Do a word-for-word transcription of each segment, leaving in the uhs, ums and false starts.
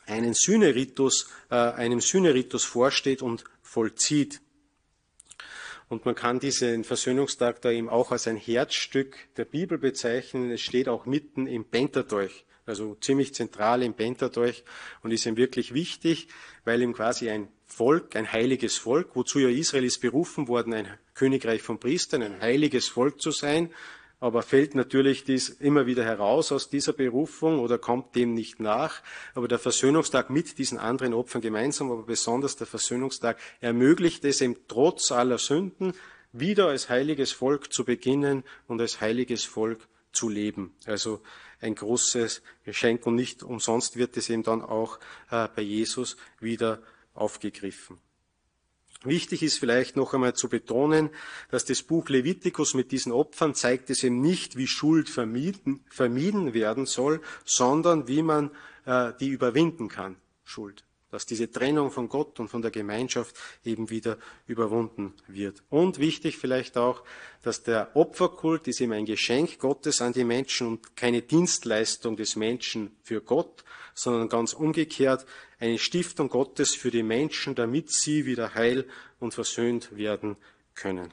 einen Sühneritus, äh, einem Sühneritus vorsteht und vollzieht. Und man kann diesen Versöhnungstag da eben auch als ein Herzstück der Bibel bezeichnen. Es steht auch mitten im Pentateuch, also ziemlich zentral im Pentateuch und ist ihm wirklich wichtig, weil ihm quasi ein Volk, ein heiliges Volk, wozu ja Israel ist berufen worden, ein Königreich von Priestern, ein heiliges Volk zu sein, aber fällt natürlich dies immer wieder heraus aus dieser Berufung oder kommt dem nicht nach. Aber der Versöhnungstag mit diesen anderen Opfern gemeinsam, aber besonders der Versöhnungstag ermöglicht es ihm trotz aller Sünden, wieder als heiliges Volk zu beginnen und als heiliges Volk zu leben. Also ein großes Geschenk und nicht umsonst wird es eben dann auch äh, bei Jesus wieder aufgegriffen. Wichtig ist vielleicht noch einmal zu betonen, dass das Buch Levitikus mit diesen Opfern zeigt es eben nicht, wie Schuld vermieden, vermieden werden soll, sondern wie man äh, die überwinden kann, Schuld. Dass diese Trennung von Gott und von der Gemeinschaft eben wieder überwunden wird. Und wichtig vielleicht auch, dass der Opferkult ist eben ein Geschenk Gottes an die Menschen und keine Dienstleistung des Menschen für Gott, sondern ganz umgekehrt eine Stiftung Gottes für die Menschen, damit sie wieder heil und versöhnt werden können.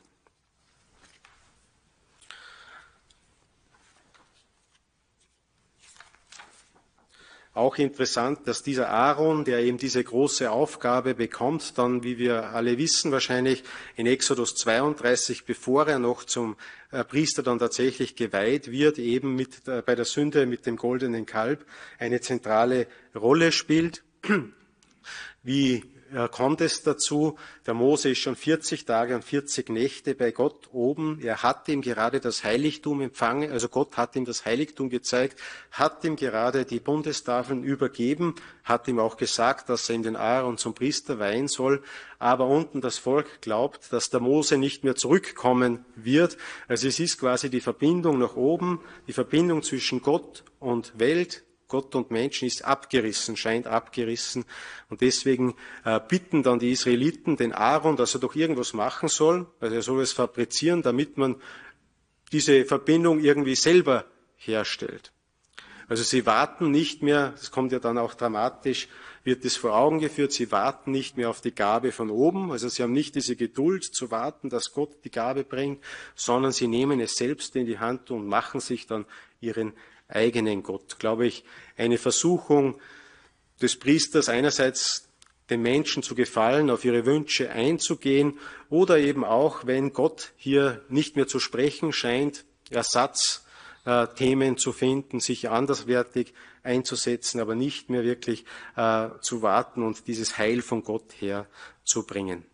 Auch interessant, dass dieser Aaron, der eben diese große Aufgabe bekommt, dann, wie wir alle wissen, wahrscheinlich in Exodus zweiunddreißig, bevor er noch zum Priester dann tatsächlich geweiht wird, eben mit, bei der Sünde mit dem goldenen Kalb eine zentrale Rolle spielt. Wie kommt es dazu? Der Mose ist schon vierzig Tage und vierzig Nächte bei Gott oben. Er hat ihm gerade das Heiligtum empfangen, also Gott hat ihm das Heiligtum gezeigt, hat ihm gerade die Bundestafeln übergeben, hat ihm auch gesagt, dass er ihm den Aaron zum Priester weihen soll. Aber unten das Volk glaubt, dass der Mose nicht mehr zurückkommen wird. Also es ist quasi die Verbindung nach oben, die Verbindung zwischen Gott und Welt, Gott und Menschen ist abgerissen, scheint abgerissen. Und deswegen äh, bitten dann die Israeliten den Aaron, dass er doch irgendwas machen soll. Also er soll es fabrizieren, damit man diese Verbindung irgendwie selber herstellt. Also sie warten nicht mehr, das kommt ja dann auch dramatisch, wird es vor Augen geführt, sie warten nicht mehr auf die Gabe von oben. Also sie haben nicht diese Geduld zu warten, dass Gott die Gabe bringt, sondern sie nehmen es selbst in die Hand und machen sich dann ihren eigenen Gott. Glaube ich, eine Versuchung des Priesters einerseits den Menschen zu gefallen, auf ihre Wünsche einzugehen oder eben auch, wenn Gott hier nicht mehr zu sprechen scheint, Ersatzthemen zu finden, sich anderswertig einzusetzen, aber nicht mehr wirklich äh, zu warten und dieses Heil von Gott her zu bringen.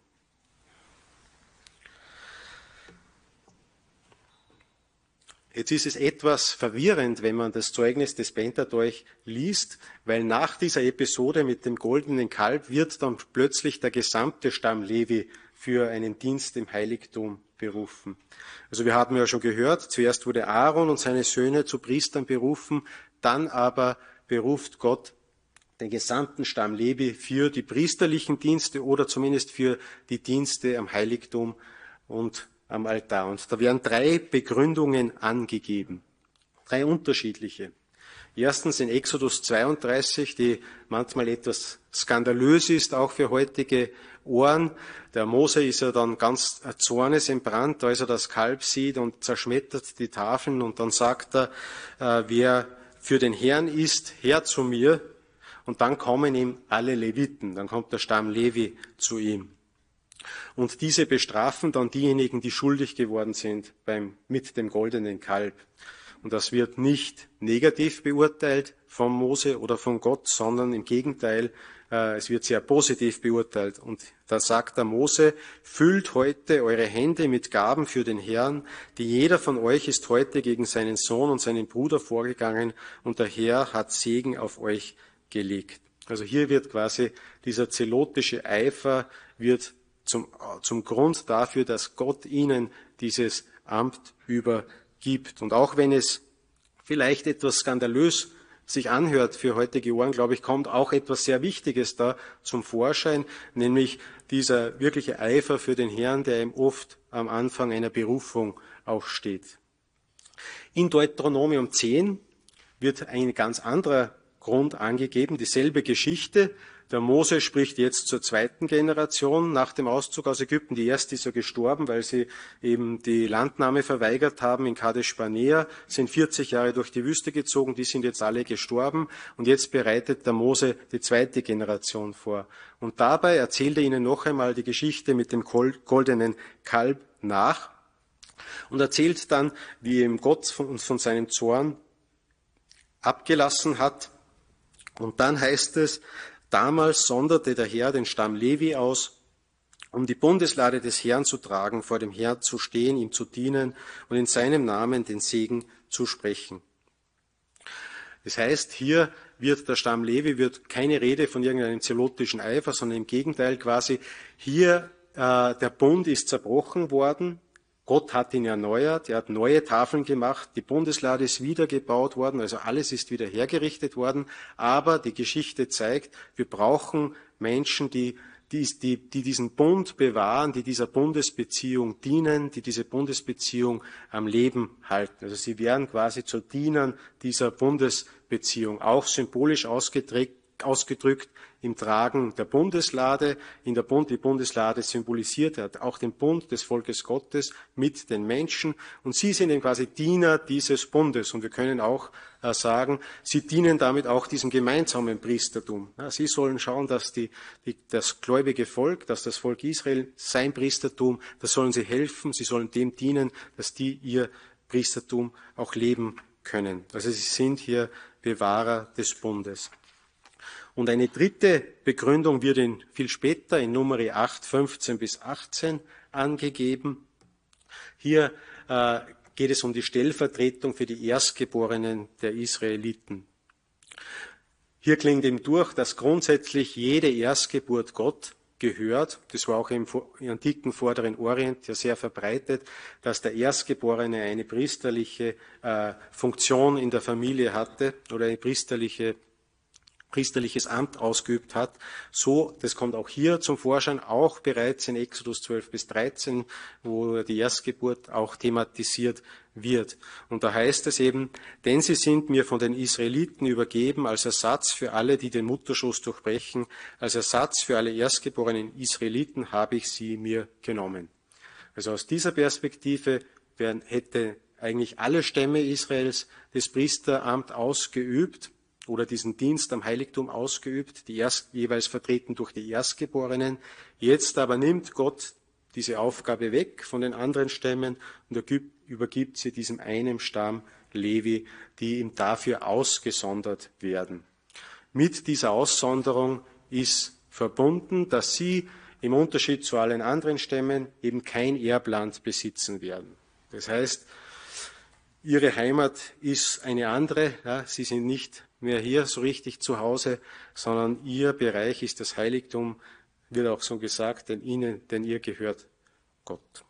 Jetzt ist es etwas verwirrend, wenn man das Zeugnis des Pentateuch liest, weil nach dieser Episode mit dem goldenen Kalb wird dann plötzlich der gesamte Stamm Levi für einen Dienst im Heiligtum berufen. Also wir haben ja schon gehört, zuerst wurde Aaron und seine Söhne zu Priestern berufen, dann aber beruft Gott den gesamten Stamm Levi für die priesterlichen Dienste oder zumindest für die Dienste am Heiligtum und am Altar. Und da werden drei Begründungen angegeben, drei unterschiedliche. Erstens in Exodus zweiunddreißig, die manchmal etwas skandalös ist, auch für heutige Ohren. Der Mose ist ja dann ganz zornesentbrannt, als er das Kalb sieht und zerschmettert die Tafeln und dann sagt er, äh, wer für den Herrn ist, her zu mir. Und dann kommen ihm alle Leviten, dann kommt der Stamm Levi zu ihm. Und diese bestrafen dann diejenigen, die schuldig geworden sind beim, mit dem goldenen Kalb. Und das wird nicht negativ beurteilt von Mose oder von Gott, sondern im Gegenteil, äh, es wird sehr positiv beurteilt. Und da sagt der Mose, füllt heute eure Hände mit Gaben für den Herrn, die jeder von euch ist heute gegen seinen Sohn und seinen Bruder vorgegangen und der Herr hat Segen auf euch gelegt. Also hier wird quasi dieser zelotische Eifer wird Zum, zum Grund dafür, dass Gott ihnen dieses Amt übergibt. Und auch wenn es vielleicht etwas skandalös sich anhört für heutige Ohren, glaube ich, kommt auch etwas sehr Wichtiges da zum Vorschein, nämlich dieser wirkliche Eifer für den Herrn, der ihm oft am Anfang einer Berufung auch steht. In Deuteronomium zehn wird ein ganz anderer Grund angegeben, dieselbe Geschichte. Der Mose spricht jetzt zur zweiten Generation nach dem Auszug aus Ägypten. Die erste ist ja gestorben, weil sie eben die Landnahme verweigert haben in Kadesh Barnea, sind vierzig Jahre durch die Wüste gezogen, die sind jetzt alle gestorben und jetzt bereitet der Mose die zweite Generation vor. Und dabei erzählt er ihnen noch einmal die Geschichte mit dem goldenen Kalb nach und erzählt dann, wie ihm Gott uns von seinem Zorn abgelassen hat. Und dann heißt es, damals sonderte der Herr den Stamm Levi aus, um die Bundeslade des Herrn zu tragen, vor dem Herrn zu stehen, ihm zu dienen und in seinem Namen den Segen zu sprechen. Das heißt, hier wird der Stamm Levi, wird keine Rede von irgendeinem zelotischen Eifer, sondern im Gegenteil quasi, hier äh, der Bund ist zerbrochen worden, Gott hat ihn erneuert, er hat neue Tafeln gemacht, die Bundeslade ist wiedergebaut worden, also alles ist wieder hergerichtet worden. Aber die Geschichte zeigt, wir brauchen Menschen, die, die, die, die diesen Bund bewahren, die dieser Bundesbeziehung dienen, die diese Bundesbeziehung am Leben halten. Also sie werden quasi zu Dienern dieser Bundesbeziehung, auch symbolisch ausgedrückt, ausgedrückt im Tragen der Bundeslade. In der Bund, die Bundeslade symbolisiert hat auch den Bund des Volkes Gottes mit den Menschen. Und sie sind eben quasi Diener dieses Bundes. Und wir können auch äh, sagen, sie dienen damit auch diesem gemeinsamen Priestertum. Ja, sie sollen schauen, dass die, die, das gläubige Volk, dass das Volk Israel sein Priestertum, das sollen sie helfen. Sie sollen dem dienen, dass die ihr Priestertum auch leben können. Also sie sind hier Bewahrer des Bundes. Und eine dritte Begründung wird in, viel später in Numeri acht, fünfzehn bis achtzehn angegeben. Hier äh, geht es um die Stellvertretung für die Erstgeborenen der Israeliten. Hier klingt eben durch, dass grundsätzlich jede Erstgeburt Gott gehört. Das war auch im antiken Vorderen Orient ja sehr verbreitet, dass der Erstgeborene eine priesterliche äh, Funktion in der Familie hatte oder eine priesterliche priesterliches Amt ausgeübt hat. So, das kommt auch hier zum Vorschein, auch bereits in Exodus zwölf bis dreizehn, wo die Erstgeburt auch thematisiert wird. Und da heißt es eben, denn sie sind mir von den Israeliten übergeben als Ersatz für alle, die den Mutterschoß durchbrechen, als Ersatz für alle erstgeborenen Israeliten habe ich sie mir genommen. Also aus dieser Perspektive werden, hätte eigentlich alle Stämme Israels das Priesteramt ausgeübt, oder diesen Dienst am Heiligtum ausgeübt, die erst, jeweils vertreten durch die Erstgeborenen. Jetzt aber nimmt Gott diese Aufgabe weg von den anderen Stämmen und übergibt sie diesem einen Stamm Levi, die ihm dafür ausgesondert werden. Mit dieser Aussonderung ist verbunden, dass sie im Unterschied zu allen anderen Stämmen eben kein Erbland besitzen werden. Das heißt, ihre Heimat ist eine andere, ja, sie sind nicht mehr hier so richtig zu Hause, sondern ihr Bereich ist das Heiligtum, wird auch so gesagt, denn ihnen, denn ihr gehört Gott.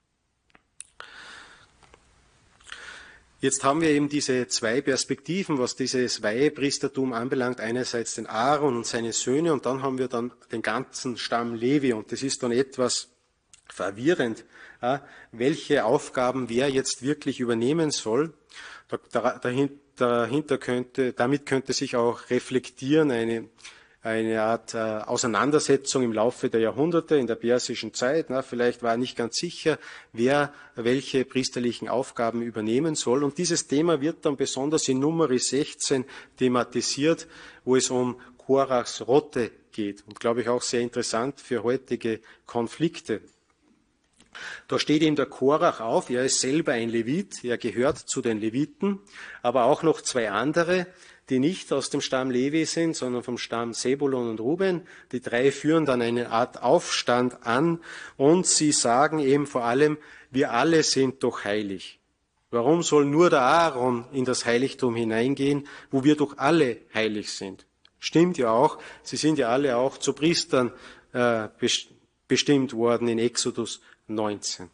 Jetzt haben wir eben diese zwei Perspektiven, was dieses Weihepriestertum anbelangt. Einerseits den Aaron und seine Söhne und dann haben wir dann den ganzen Stamm Levi. Und das ist dann etwas verwirrend, ja, welche Aufgaben wer jetzt wirklich übernehmen soll. Da, da, dahinter Dahinter könnte, damit könnte sich auch reflektieren eine, eine Art äh, Auseinandersetzung im Laufe der Jahrhunderte in der persischen Zeit. Na, vielleicht war nicht ganz sicher, wer welche priesterlichen Aufgaben übernehmen soll. Und dieses Thema wird dann besonders in Numeri sechzehn thematisiert, wo es um Korachs Rotte geht. Und glaube ich auch sehr interessant für heutige Konflikte. Da steht ihm der Korach auf, er ist selber ein Levit, er gehört zu den Leviten, aber auch noch zwei andere, die nicht aus dem Stamm Levi sind, sondern vom Stamm Sebulon und Ruben. Die drei führen dann eine Art Aufstand an und sie sagen eben vor allem, wir alle sind doch heilig. Warum soll nur der Aaron in das Heiligtum hineingehen, wo wir doch alle heilig sind? Stimmt ja auch, sie sind ja alle auch zu Priestern äh, bestimmt worden in Exodus neunzehn.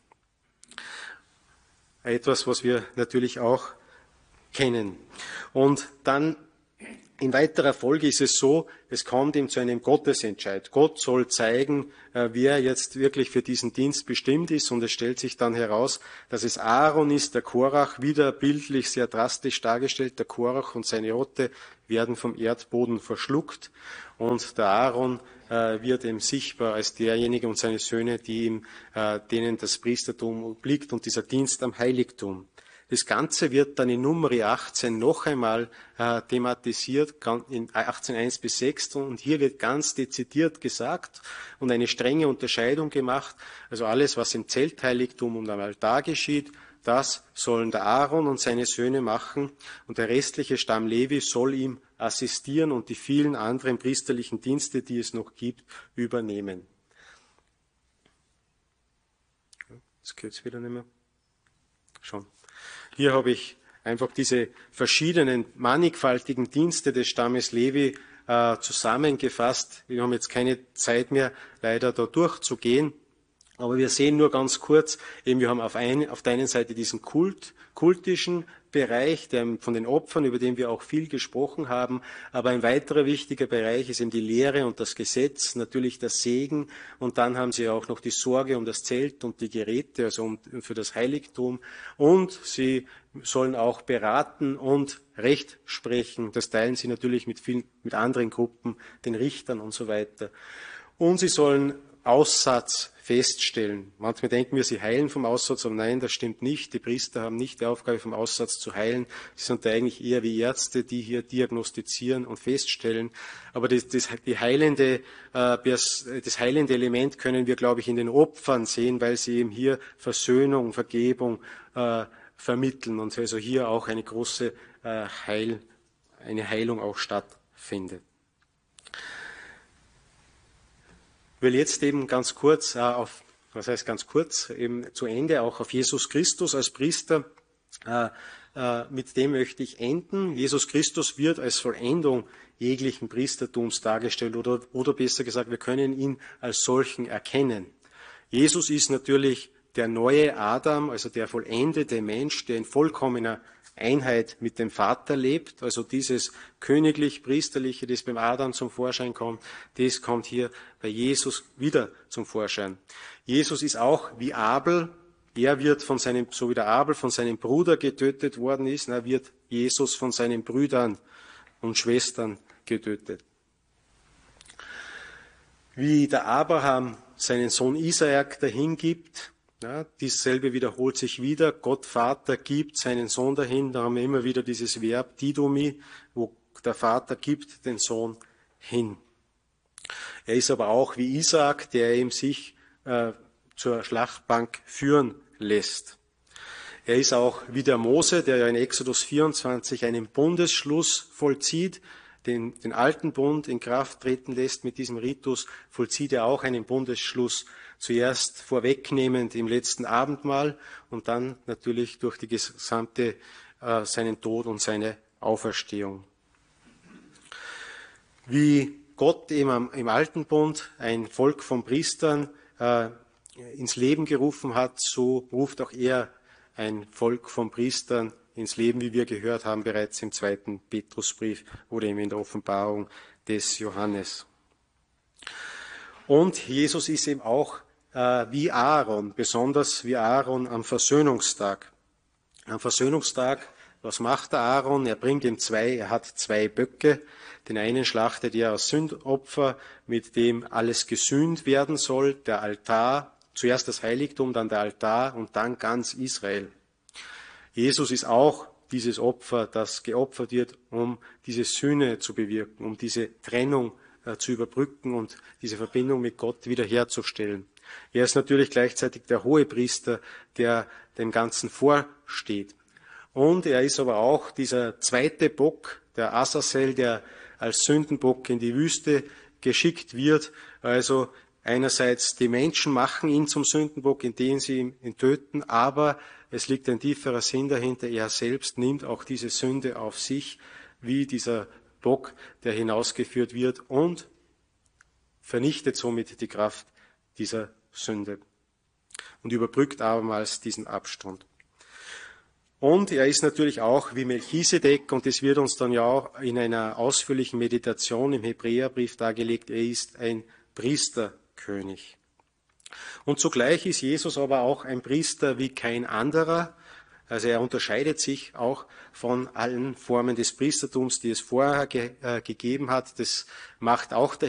Etwas, was wir natürlich auch kennen. Und dann In weiterer Folge ist es so, es kommt ihm zu einem Gottesentscheid. Gott soll zeigen, wer jetzt wirklich für diesen Dienst bestimmt ist, und es stellt sich dann heraus, dass es Aaron ist, der Korach, wieder bildlich sehr drastisch dargestellt. Der Korach und seine Rotte werden vom Erdboden verschluckt, und der Aaron äh, wird ihm sichtbar als derjenige und seine Söhne, die ihm, äh, denen das Priestertum obliegt und dieser Dienst am Heiligtum. Das Ganze wird dann in Nummer achtzehn noch einmal äh, thematisiert, in achtzehn eins bis sechs, und hier wird ganz dezidiert gesagt und eine strenge Unterscheidung gemacht. Also alles, was im Zeltheiligtum und am Altar geschieht, das sollen der Aaron und seine Söhne machen, und der restliche Stamm Levi soll ihm assistieren und die vielen anderen priesterlichen Dienste, die es noch gibt, übernehmen. Jetzt geht's wieder nicht mehr. Schon. Hier habe ich einfach diese verschiedenen, mannigfaltigen Dienste des Stammes Levi äh, zusammengefasst. Wir haben jetzt keine Zeit mehr, leider da durchzugehen. Aber wir sehen nur ganz kurz, eben wir haben auf, ein, auf der einen Seite diesen Kult, kultischen Bereich, der, von den Opfern, über den wir auch viel gesprochen haben. Aber ein weiterer wichtiger Bereich ist eben die Lehre und das Gesetz, natürlich der Segen. Und dann haben sie auch noch die Sorge um das Zelt und die Geräte, also um, für das Heiligtum. Und sie sollen auch beraten und Recht sprechen. Das teilen sie natürlich mit vielen, mit anderen Gruppen, den Richtern und so weiter. Und sie sollen Aussatz feststellen. Manchmal denken wir, sie heilen vom Aussatz, aber nein, das stimmt nicht. Die Priester haben nicht die Aufgabe, vom Aussatz zu heilen. Sie sind eigentlich eher wie Ärzte, die hier diagnostizieren und feststellen. Aber das, das, die heilende, äh, das heilende Element können wir, glaube ich, in den Opfern sehen, weil sie eben hier Versöhnung, Vergebung äh, vermitteln und also hier auch eine große äh, Heil, eine Heilung auch stattfindet. Ich will jetzt eben ganz kurz äh, auf, was heißt ganz kurz, eben zu Ende auch auf Jesus Christus als Priester, äh, äh, mit dem möchte ich enden. Jesus Christus wird als Vollendung jeglichen Priestertums dargestellt, oder, oder besser gesagt, wir können ihn als solchen erkennen. Jesus ist natürlich der neue Adam, also der vollendete Mensch, der in vollkommener Einheit mit dem Vater lebt, also dieses königlich-priesterliche, das beim Adam zum Vorschein kommt, das kommt hier bei Jesus wieder zum Vorschein. Jesus ist auch wie Abel, er wird von seinem, so wie der Abel von seinem Bruder getötet worden ist, na, wird Jesus von seinen Brüdern und Schwestern getötet. Wie der Abraham seinen Sohn Isaak dahingibt, ja, dieselbe wiederholt sich wieder. Gott Vater gibt seinen Sohn dahin. Da haben wir immer wieder dieses Verb Didomi, wo der Vater gibt den Sohn hin. Er ist aber auch wie Isaak, der ihm sich äh, zur Schlachtbank führen lässt. Er ist auch wie der Mose, der ja in Exodus vierundzwanzig einen Bundesschluss vollzieht, den, den alten Bund in Kraft treten lässt mit diesem Ritus, vollzieht er auch einen Bundesschluss, zuerst vorwegnehmend im letzten Abendmahl und dann natürlich durch die gesamte, äh, seinen Tod und seine Auferstehung. Wie Gott eben im alten Bund ein Volk von Priestern äh, ins Leben gerufen hat, so ruft auch er ein Volk von Priestern ins Leben, wie wir gehört haben bereits im zweiten Petrusbrief oder eben in der Offenbarung des Johannes. Und Jesus ist eben auch äh, wie Aaron, besonders wie Aaron am Versöhnungstag. Am Versöhnungstag, was macht der Aaron? Er bringt ihm zwei, er hat zwei Böcke. Den einen schlachtet er als Sündopfer, mit dem alles gesühnt werden soll, der Altar, zuerst das Heiligtum, dann der Altar und dann ganz Israel. Jesus ist auch dieses Opfer, das geopfert wird, um diese Sühne zu bewirken, um diese Trennung äh, zu überbrücken und diese Verbindung mit Gott wiederherzustellen. Er ist natürlich gleichzeitig der Hohepriester, der dem Ganzen vorsteht. Und er ist aber auch dieser zweite Bock, der Azazel, der als Sündenbock in die Wüste geschickt wird. Also einerseits die Menschen machen ihn zum Sündenbock, indem sie ihn töten, aber es liegt ein tieferer Sinn dahinter. Er selbst nimmt auch diese Sünde auf sich, wie dieser Bock, der hinausgeführt wird und vernichtet somit die Kraft dieser Sünde und überbrückt abermals diesen Abstand. Und er ist natürlich auch wie Melchisedek, und das wird uns dann ja auch in einer ausführlichen Meditation im Hebräerbrief dargelegt, er ist ein Priesterkönig. Und zugleich ist Jesus aber auch ein Priester wie kein anderer. Also er unterscheidet sich auch von allen Formen des Priestertums, die es vorher ge- äh, gegeben hat. Das macht auch der